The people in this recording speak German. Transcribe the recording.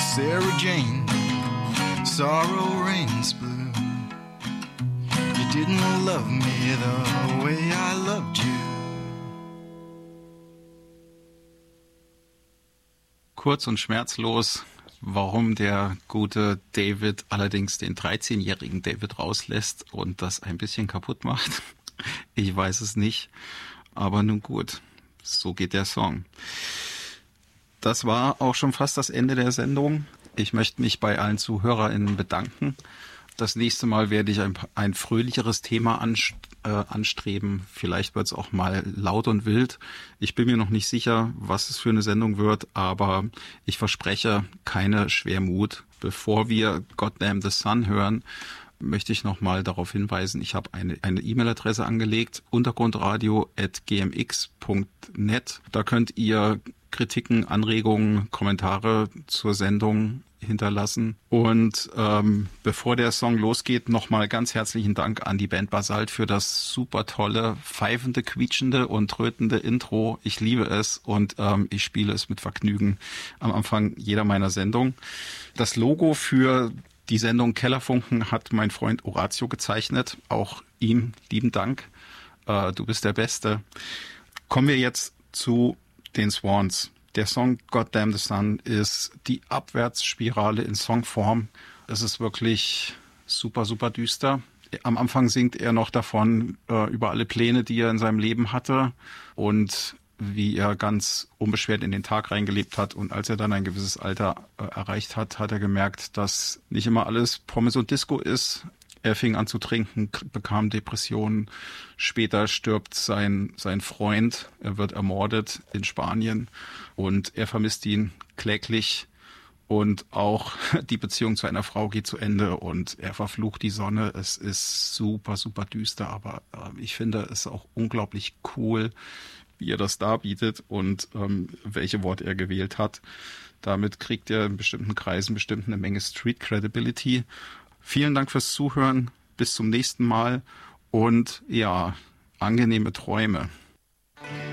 Sarah Jane, sorrow rings blue. You didn't love me the way I loved you. Kurz und schmerzlos, warum der gute David allerdings den 13-jährigen David rauslässt und das ein bisschen kaputt macht. Ich weiß es nicht, aber nun gut, so geht der Song. Das war auch schon fast das Ende der Sendung. Ich möchte mich bei allen ZuhörerInnen bedanken. Das nächste Mal werde ich ein fröhlicheres Thema anstreben. Vielleicht wird es auch mal laut und wild. Ich bin mir noch nicht sicher, was es für eine Sendung wird, aber ich verspreche keine Schwermut. Bevor wir Goddamn the Sun hören, möchte ich noch mal darauf hinweisen, ich habe eine E-Mail-Adresse angelegt, untergrundradio@gmx.net. Da könnt ihr Kritiken, Anregungen, Kommentare zur Sendung hinterlassen. Und bevor der Song losgeht, nochmal ganz herzlichen Dank an die Band Basalt für das super tolle, pfeifende, quietschende und trötende Intro. Ich liebe es und ich spiele es mit Vergnügen am Anfang jeder meiner Sendung. Das Logo für die Sendung Kellerfunken hat mein Freund Horatio gezeichnet. Auch ihm lieben Dank. Du bist der Beste. Kommen wir jetzt zu den Swans. Der Song Goddamn the Sun ist die Abwärtsspirale in Songform. Es ist wirklich super, super düster. Am Anfang singt er noch davon, über alle Pläne, die er in seinem Leben hatte und wie er ganz unbeschwert in den Tag reingelebt hat. Und als er dann ein gewisses Alter erreicht hat, hat er gemerkt, dass nicht immer alles Pommes und Disco ist. Er fing an zu trinken, bekam Depressionen. Später stirbt sein Freund. Er wird ermordet in Spanien und er vermisst ihn kläglich. Und auch die Beziehung zu einer Frau geht zu Ende und er verflucht die Sonne. Es ist super, super düster, aber ich finde es auch unglaublich cool, wie er das darbietet und welche Worte er gewählt hat. Damit kriegt er in bestimmten Kreisen bestimmt eine Menge Street Credibility. Vielen Dank fürs Zuhören. Bis zum nächsten Mal und ja, angenehme Träume.